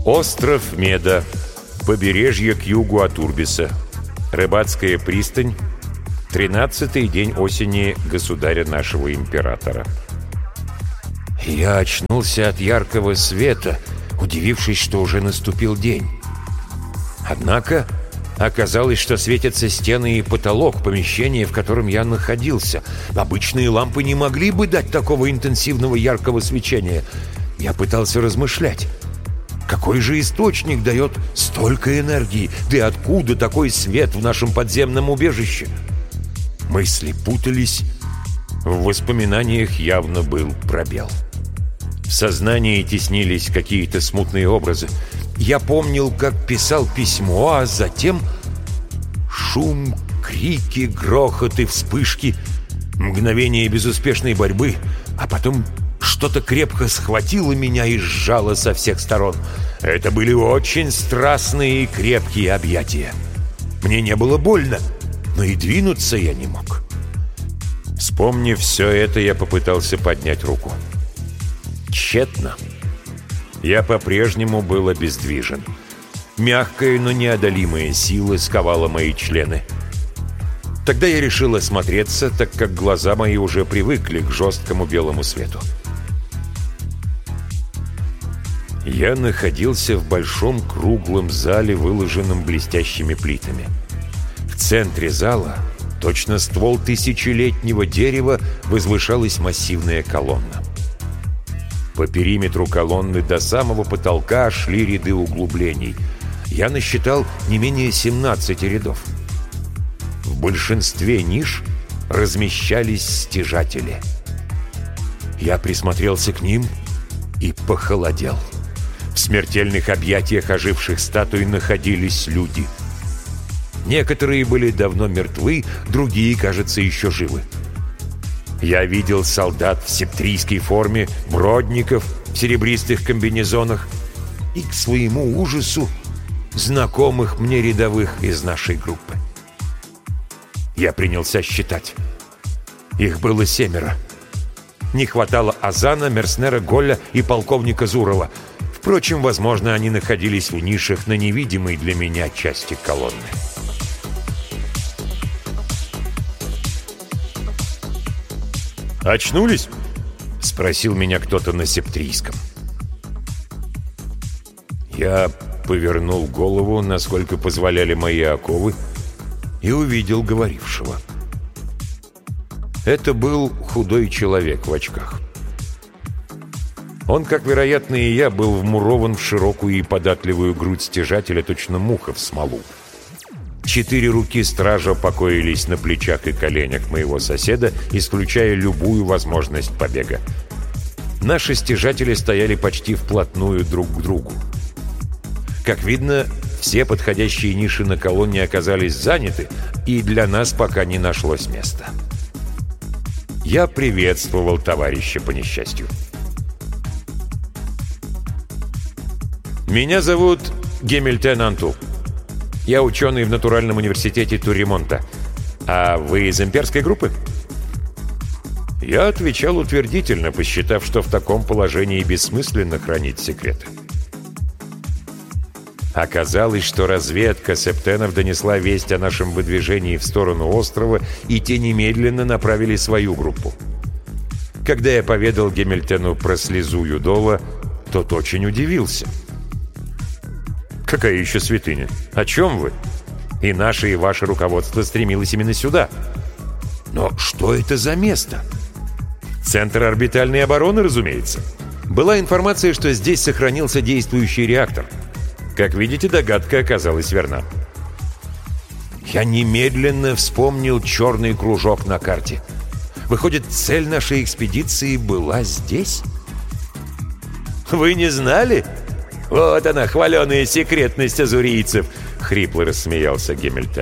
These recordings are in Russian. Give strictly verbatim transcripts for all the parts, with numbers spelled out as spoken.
Остров Меда. Побережье к югу от Урбиса. Рыбацкая пристань. Тринадцатый день осени государя нашего императора. Я очнулся от яркого света, удивившись, что уже наступил день. Однако оказалось, что светятся стены и потолок помещения, в котором я находился. Обычные лампы не могли бы дать такого интенсивного яркого свечения. Я пытался размышлять. Какой же источник дает столько энергии? Да и откуда такой свет в нашем подземном убежище? Мысли путались. В воспоминаниях явно был пробел. В сознании теснились какие-то смутные образы. Я помнил, как писал письмо, а затем шум, крики, грохот и вспышки, мгновение безуспешной борьбы, а потом что-то крепко схватило меня и сжало со всех сторон. Это были очень страстные и крепкие объятия. Мне не было больно, но и двинуться я не мог. Вспомнив все это, я попытался поднять руку. Тщетно. Я по-прежнему был обездвижен. Мягкая, но неодолимая сила сковала мои члены. Тогда я решил осмотреться, так как глаза мои уже привыкли к жесткому белому свету. Я находился в большом круглом зале, выложенном блестящими плитами. В центре зала, точно ствол тысячелетнего дерева, возвышалась массивная колонна. По периметру колонны до самого потолка шли ряды углублений. Я насчитал не менее семнадцати рядов. В большинстве ниш размещались стяжатели. Я присмотрелся к ним и похолодел. В смертельных объятиях оживших статуй находились люди. Некоторые были давно мертвы, другие, кажется, еще живы. Я видел солдат в септрийской форме, бродников в серебристых комбинезонах и, к своему ужасу, знакомых мне рядовых из нашей группы. Я принялся считать. Их было семеро. Не хватало Азана, Мерснера Голля и полковника Зурова. Впрочем, возможно, они находились в нишах на невидимой для меня части колонны. «Очнулись?» — спросил меня кто-то на септрийском. Я повернул голову, насколько позволяли мои оковы, и увидел говорившего. Это был худой человек в очках. Он, как вероятно и я, был вмурован в широкую и податливую грудь стяжателя, точно муха в смолу. Четыре руки стража покоились на плечах и коленях моего соседа, исключая любую возможность побега. Наши стяжатели стояли почти вплотную друг к другу. Как видно, все подходящие ниши на колонне оказались заняты, и для нас пока не нашлось места. Я приветствовал товарища по несчастью. «Меня зовут Гемельтен Анту. Я ученый в Натуральном университете Туремонта. А вы из имперской группы?» Я отвечал утвердительно, посчитав, что в таком положении бессмысленно хранить секреты. Оказалось, что разведка септенов донесла весть о нашем выдвижении в сторону острова, и те немедленно направили свою группу. Когда я поведал Гемельтену про слезу Юдова, тот очень удивился. «Какая еще святыня? О чем вы? И наше, и ваше руководство стремилось именно сюда. Но что это за место?» «Центр орбитальной обороны, разумеется. Была информация, что здесь сохранился действующий реактор. Как видите, догадка оказалась верна». Я немедленно вспомнил черный кружок на карте. Выходит, цель нашей экспедиции была здесь? «Вы не знали? Вот она, хваленая секретность азурийцев!» — хрипло рассмеялся Гемельтен.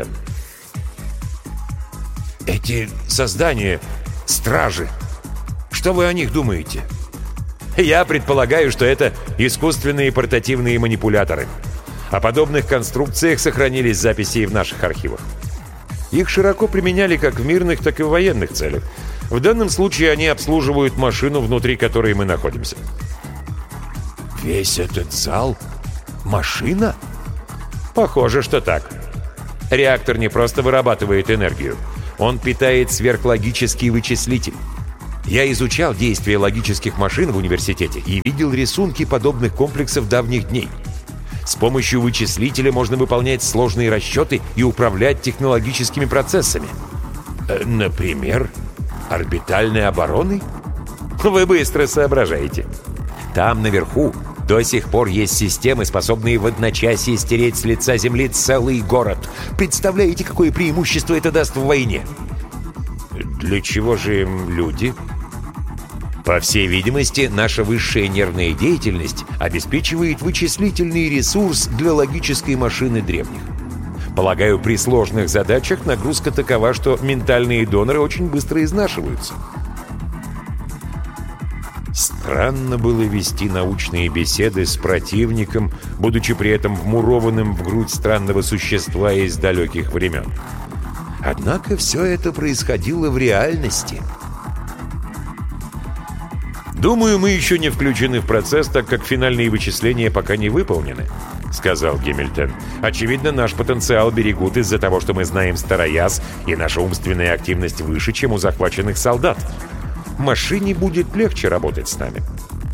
«Эти создания, стражи, что вы о них думаете?» «Я предполагаю, что это искусственные портативные манипуляторы. О подобных конструкциях сохранились записи и в наших архивах. Их широко применяли как в мирных, так и в военных целях. В данном случае они обслуживают машину, внутри которой мы находимся». «Весь этот зал Машина? Похоже, что так. Реактор не просто вырабатывает энергию. Он питает сверхлогический вычислитель. Я изучал действия логических машин в университете и видел рисунки подобных комплексов давних дней. С помощью вычислителя можно выполнять сложные расчеты и управлять технологическими процессами. Э, например, орбитальной обороной? Вы быстро соображаете. Там наверху до сих пор есть системы, способные в одночасье стереть с лица Земли целый город. Представляете, какое преимущество это даст в войне? Для чего же им люди? По всей видимости, наша высшая нервная деятельность обеспечивает вычислительный ресурс для логической машины древних. Полагаю, при сложных задачах нагрузка такова, что ментальные доноры очень быстро изнашиваются. Странно было вести научные беседы с противником, будучи при этом вмурованным в грудь странного существа из далеких времен. Однако все это происходило в реальности. «Думаю, мы еще не включены в процесс, так как финальные вычисления пока не выполнены», — сказал Гиммельтон. «Очевидно, наш потенциал берегут из-за того, что мы знаем старояз, и наша умственная активность выше, чем у захваченных солдат. Машине будет легче работать с нами».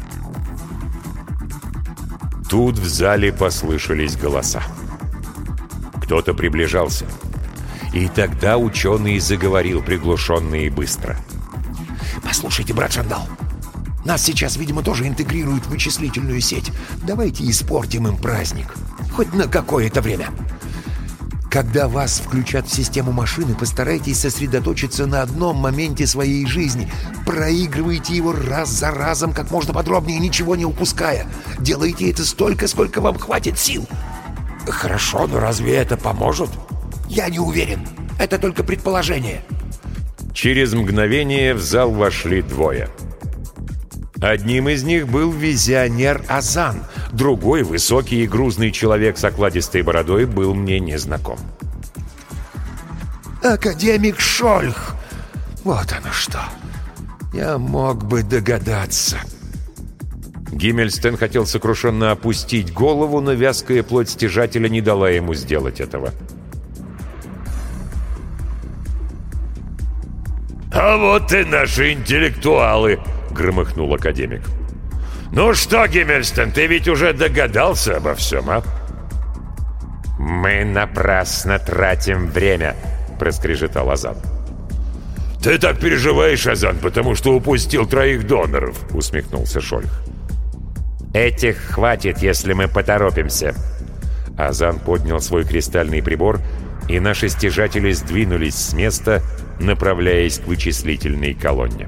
Тут в зале послышались голоса. Кто-то приближался. И тогда ученый заговорил приглушенно и быстро. «Послушайте, брат Шандал, нас сейчас, видимо, тоже интегрируют в вычислительную сеть. Давайте испортим им праздник. Хоть на какое-то время. Когда вас включат в систему машины, постарайтесь сосредоточиться на одном моменте своей жизни. Проигрывайте его раз за разом, как можно подробнее, ничего не упуская. Делайте это столько, сколько вам хватит сил». «Хорошо, но разве это поможет?» «Я не уверен. Это только предположение». Через мгновение в зал вошли двое. Одним из них был визионер Азан, другой, высокий и грузный человек с окладистой бородой, был мне незнаком. «Академик Шольх! Вот оно что! Я мог бы догадаться!» Гиммельстен хотел сокрушенно опустить голову, но вязкая плоть стяжателя не дала ему сделать этого. «А вот и наши интеллектуалы!» — громыхнул академик. «Ну что, Гиммельстен, ты ведь уже догадался обо всем, а?» «Мы напрасно тратим время», — проскрежетал Азан. «Ты так переживаешь, Азан, потому что упустил троих доноров», — усмехнулся Шольх. «Этих хватит, если мы поторопимся». Азан поднял свой кристальный прибор, и наши стяжатели сдвинулись с места, направляясь к вычислительной колонне.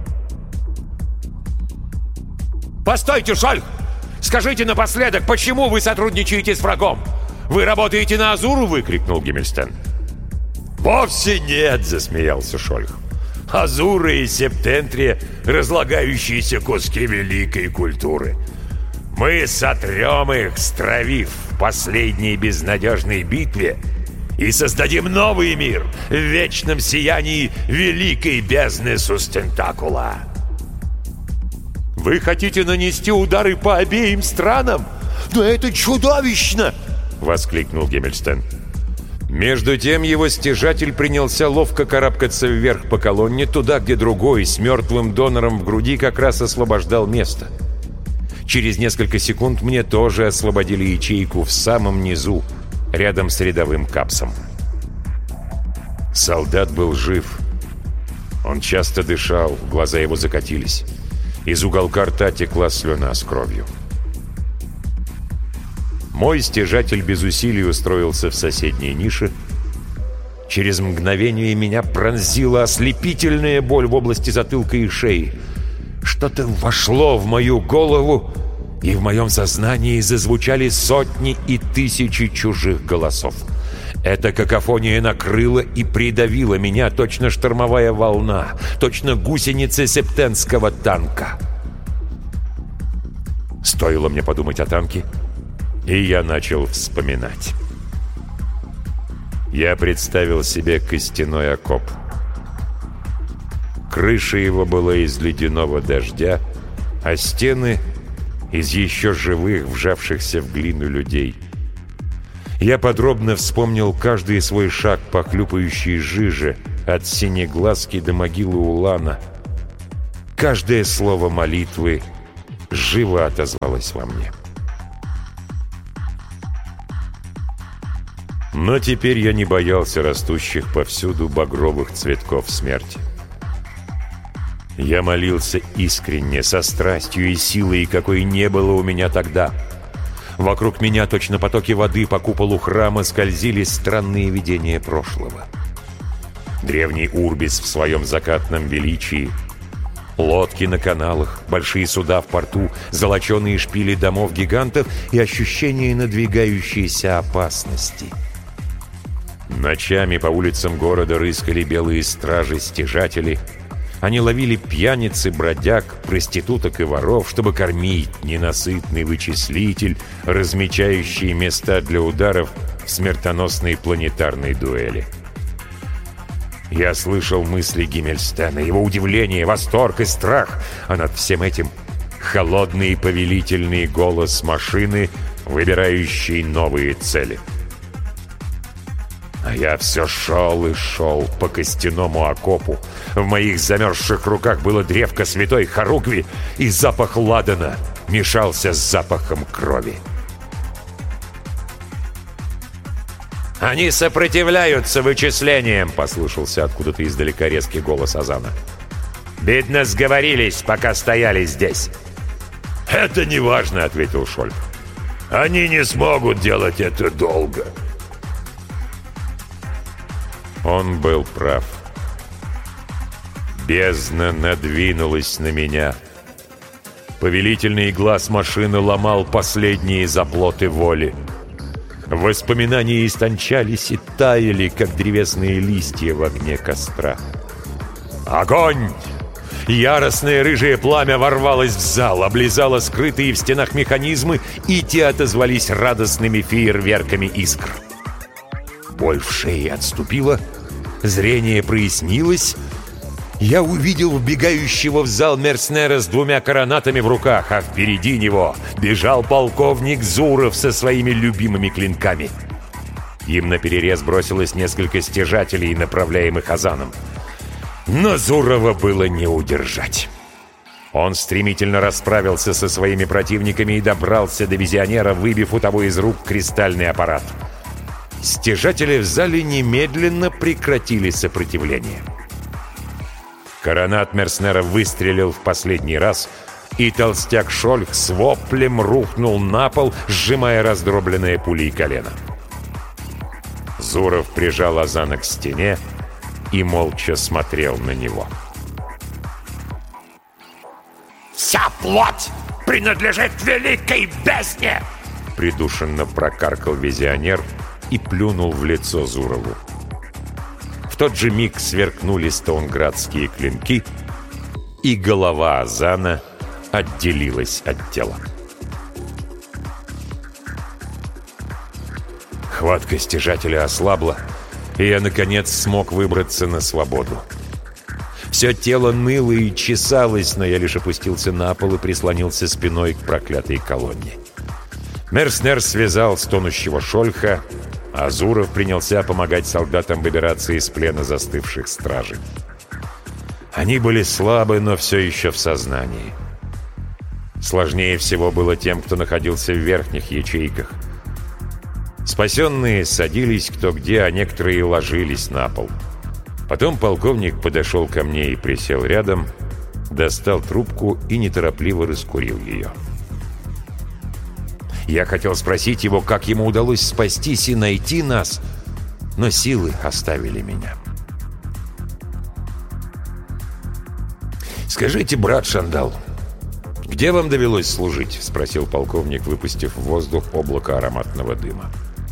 «Постойте, Шольх! Скажите напоследок, почему вы сотрудничаете с врагом? Вы работаете на Азуру?» — выкрикнул Гиммельстен. «Вовсе нет!» — засмеялся Шольх. «Азура и Септентрия — разлагающиеся куски великой культуры. Мы сотрем их, стравив в последней безнадежной битве, и создадим новый мир в вечном сиянии великой бездны Сустентакула». «Вы хотите нанести удары по обеим странам? Да это чудовищно!» — воскликнул Гиммельстен. Между тем его стяжатель принялся ловко карабкаться вверх по колонне, туда, где другой, с мертвым донором в груди, как раз освобождал место. Через несколько секунд мне тоже освободили ячейку в самом низу, рядом с рядовым капсом. Солдат был жив. Он часто дышал, глаза его закатились. Из уголка рта текла слюна с кровью. Мой стяжатель без усилий устроился в соседней нише. Через мгновение меня пронзила ослепительная боль в области затылка и шеи. Что-то вошло в мою голову, и в моем сознании зазвучали сотни и тысячи чужих голосов. Эта какофония накрыла и придавила меня, точно штормовая волна, точно гусеницы септенского танка. Стоило мне подумать о танке, и я начал вспоминать. Я представил себе костяной окоп. Крыша его была из ледяного дождя, а стены — из еще живых, вжавшихся в глину людей. Я подробно вспомнил каждый свой шаг по хлюпающей жиже, от Синеглазки до могилы Улана. Каждое слово молитвы живо отозвалось во мне. Но теперь я не боялся растущих повсюду багровых цветков смерти. Я молился искренне, со страстью и силой, какой не было у меня тогда. Вокруг меня, точно потоки воды по куполу храма, скользили странные видения прошлого. Древний Урбис в своем закатном величии, лодки на каналах, большие суда в порту, золоченые шпили домов гигантов и ощущение надвигающейся опасности. Ночами по улицам города рыскали белые стражи-стяжатели. Они ловили пьяниц и бродяг, проституток и воров, чтобы кормить ненасытный вычислитель, размечающий места для ударов в смертоносной планетарной дуэли. Я слышал мысли Гиммельстена, его удивление, восторг и страх, а над всем этим холодный и повелительный голос машины, выбирающий новые цели. А я все шел и шел по костяному окопу. В моих замерзших руках было древко святой хоругви, и запах ладана мешался с запахом крови. «Они сопротивляются вычислениям!» — послышался откуда-то издалека резкий голос Азана. «Видно, сговорились, пока стояли здесь!» «Это не важно!» — ответил Шольх. «Они не смогут делать это долго!» Он был прав. Бездна надвинулась на меня. Повелительный глаз машины ломал последние заплоты воли. Воспоминания истончались и таяли, как древесные листья в огне костра. Огонь! Яростное рыжее пламя ворвалось в зал, облизало скрытые в стенах механизмы, и те отозвались радостными фейерверками искр. Боль в шее отступила, зрение прояснилось. Я увидел вбегающего в зал Мерснера с двумя коронатами в руках, а впереди него бежал полковник Зуров со своими любимыми клинками. Им наперерез бросилось несколько стяжателей, направляемых Азаном. Но Зурова было не удержать. Он стремительно расправился со своими противниками и добрался до визионера, выбив у того из рук кристальный аппарат. Стяжатели в зале немедленно прекратили сопротивление. Коронат Мерснера выстрелил в последний раз, и толстяк Шольх с воплем рухнул на пол, сжимая раздробленное пулей колено. Зуров прижал Азана к стене и молча смотрел на него. «Вся плоть принадлежит великой бездне!» Придушенно прокаркал визионер и плюнул в лицо Зурову. В тот же миг сверкнули стоунградские клинки, и голова Азана отделилась от тела. Хватка стяжателя ослабла, и я, наконец, смог выбраться на свободу. Все тело ныло и чесалось, но я лишь опустился на пол и прислонился спиной к проклятой колонне. Мерснер связал стонущего Шольха, а Зуров принялся помогать солдатам выбираться из плена застывших стражей. Они были слабы, но все еще в сознании. Сложнее всего было тем, кто находился в верхних ячейках. Спасенные садились кто где, а некоторые ложились на пол. Потом полковник подошел ко мне и присел рядом, достал трубку и неторопливо раскурил ее. Я хотел спросить его, как ему удалось спастись и найти нас, но силы оставили меня. «Скажите, брат Шандал, где вам довелось служить?» — спросил полковник, выпустив в воздух облако ароматного дыма.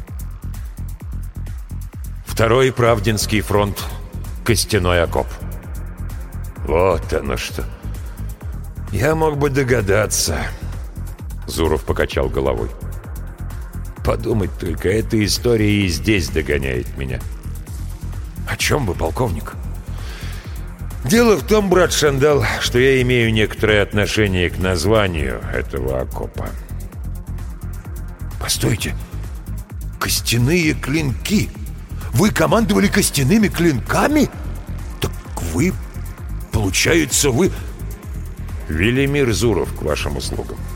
«Второй Правдинский фронт, Костяной окоп». «Вот оно что! Я мог бы догадаться». Зуров покачал головой. «Подумать только, эта история и здесь догоняет меня». «О чем вы, полковник?» «Дело в том, брат Шандал, что я имею некоторое отношение к названию этого окопа». «Постойте, Костяные клинки? Вы командовали костяными клинками? Так вы... Получается, вы... Велимир Зуров к вашим услугам.